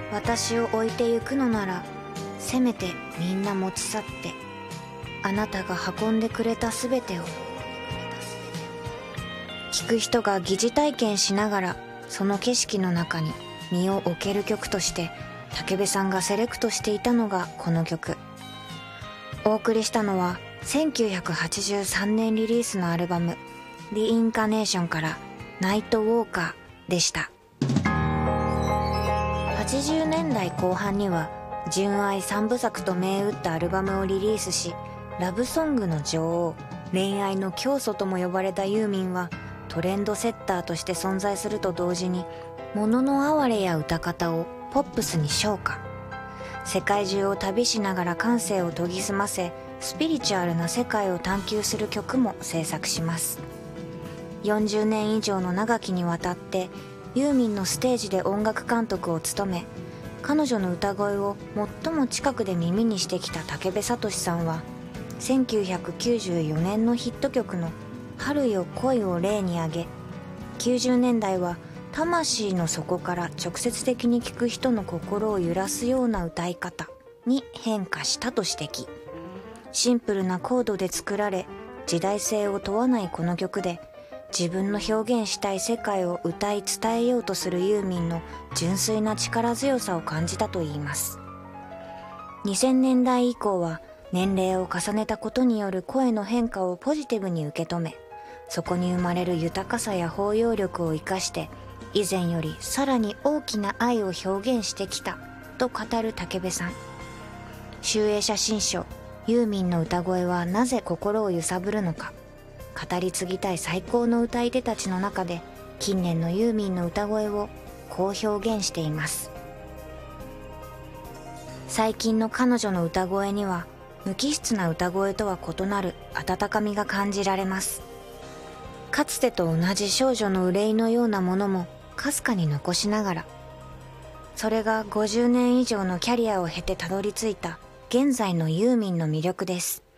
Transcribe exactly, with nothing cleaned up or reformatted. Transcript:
私を置いてゆくのならせめてみんな持ち去って、あなたが運んでくれたすべてを。聴く人が疑似体験しながらその景色の中に身を置ける曲として武部さんがセレクトしていたのがこの曲。お送りしたのはせんきゅうひゃくはちじゅうさんねんリリースのアルバム「リインカネーション」から「ナイトウォーカー」でした。はちじゅうねんだいこう半には純愛三部作と銘打ったアルバムをリリースし、ラブソングの女王、恋愛の教祖とも呼ばれたユーミンはトレンドセッターとして存在すると同時に、物の哀れや歌方をポップスに昇華。世界中を旅しながら感性を研ぎ澄ませ、スピリチュアルな世界を探求する曲も制作します。よんじゅうねん以上の長きにわたってユーミンのステージで音楽監督を務め、彼女の歌声を最も近くで耳にしてきた武部聡さんは、せんきゅうひゃくきゅうじゅうよねんのヒット曲の春よ恋を例に挙げ、きゅうじゅうねんだいは魂の底から直接的に聴く人の心を揺らすような歌い方に変化したと指摘。シンプルなコードで作られ、時代性を問わないこの曲で、自分の表現したい世界を歌い伝えようとするユーミンの純粋な力強さを感じたといいます。にせんねんだい以降は年齢を重ねたことによる声の変化をポジティブに受け止め、そこに生まれる豊かさや包容力を生かして、以前よりさらに大きな愛を表現してきたと語る武部さん。集英写真書ユーミンの歌声はなぜ心を揺さぶるのか、語り継ぎたい最高の歌い手たちの中で近年のユーミンの歌声をこう表現しています。最近の彼女の歌声には無機質な歌声とは異なる温かみが感じられます。かつてと同じ少女の憂いのようなものもかすかに残しながら、それがごじゅうねん以上のキャリアを経てたどり着いた現在のユーミンの魅力です。